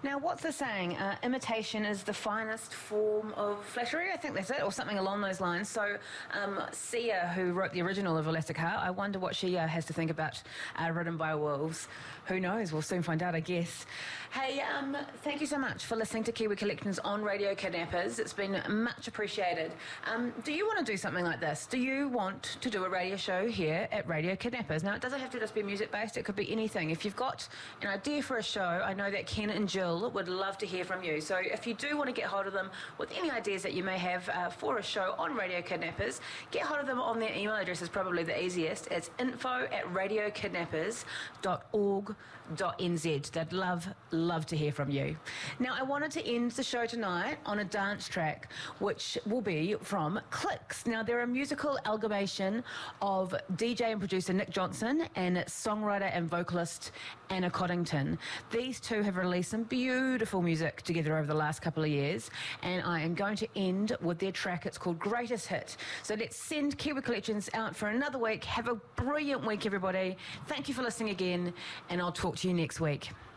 Now, what's the saying? Imitation is the finest form of flattery, I think that's it, or something along those lines. So, Sia, who wrote the original of Elastic Heart, I wonder what she has to think about Ridden by Wolves. Who knows? We'll soon find out, I guess. Hey, thank you so much for listening to Kiwi Collections on Radio Kidnappers. It's been much appreciated. Do you want to do something like this? Do you want to do a radio show here at Radio Kidnappers? Now, it doesn't have to just be music-based. It could be anything. If you've got an idea for a show, I know that Ken and Jill would love to hear from you. So if you do want to get hold of them with any ideas that you may have for a show on Radio Kidnappers, get hold of them on their email address is probably the easiest. It's info@radiokidnappers.org.nz. They'd love to hear from you. Now, I wanted to end the show tonight on a dance track, which will be from Clicks. Now, they're a musical amalgamation of DJ and producer Nick Johnson and songwriter and vocalist Anna Coddington. These two have released some beautiful music together over the last couple of years, and I am going to end with their track. It's called Greatest Hit. So let's send Kiwi Collections out for another week. Have a brilliant week, everybody. Thank you for listening again, and I'll talk to you next week.